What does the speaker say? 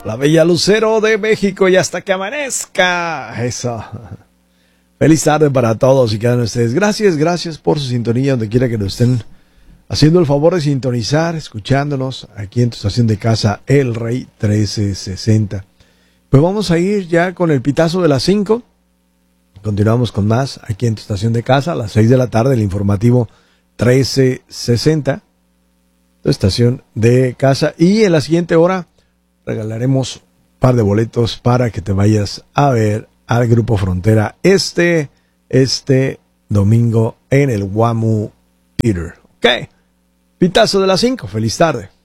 La bella Lucero de México y hasta que amanezca. Eso. Feliz tarde para todos y cada uno de ustedes. Gracias por su sintonía, donde quiera que nos estén haciendo el favor de sintonizar, escuchándonos aquí en tu estación de casa, El Rey 1360. Pues vamos a ir ya con el pitazo de las 5. Continuamos con más aquí en tu estación de casa, a las 6 de la tarde, el informativo 1360, tu estación de casa. Y en la siguiente hora regalaremos un par de boletos para que te vayas a ver al Grupo Frontera este domingo en el WAMU Theater. Ok, pitazo de las 5, feliz tarde.